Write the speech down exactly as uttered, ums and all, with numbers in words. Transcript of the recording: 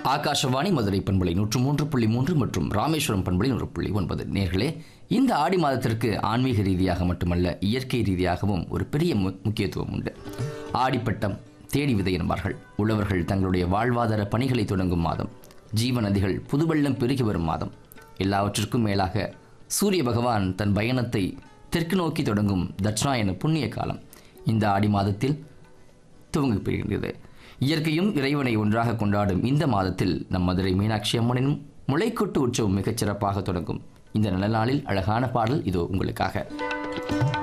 ஆகாஷவாணி மதுரை பண்பலை நூற்று மூன்று புள்ளி மூன்று மற்றும் ராமேஸ்வரம் பண்பலை நூறு புள்ளி ஒன்பது. நேர்களே, இந்த ஆடி மாதத்திற்கு ஆன்மீக ரீதியாக மட்டுமல்ல, இயற்கை ரீதியாகவும் ஒரு பெரிய முக்கியத்துவம் உண்டு. ஆடிப்பட்டம் தேடி விதை என்பார்கள். உழவர்கள் தங்களுடைய வாழ்வாதார பணிகளை தொடங்கும் மாதம். ஜீவ நதிகள் புதுவெள்ளம் பெருகி வரும் மாதம். எல்லாவற்றிற்கும் மேலாக சூரிய பகவான் தன் பயணத்தை தெற்கு நோக்கி தொடங்கும் தட்சிணாயன புண்ணிய காலம் இந்த ஆடி மாதத்தில் துவங்கி பெறுகின்றது. இயற்கையும் இறைவனை ஒன்றாக கொண்டாடும் இந்த மாதத்தில் நம் மதுரை மீனாட்சி அம்மனின் முளைக்கொட்டு உற்சவம் மிகச் சிறப்பாக தொடங்கும். இந்த நல்ல நாளில் அழகான பாடல் இதோ உங்களுக்காக.